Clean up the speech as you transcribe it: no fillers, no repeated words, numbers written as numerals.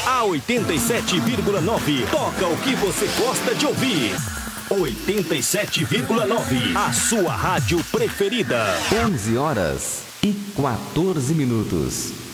A 87,9 toca o que você gosta de ouvir. 87,9, a sua rádio preferida. 11 horas e 14 minutos.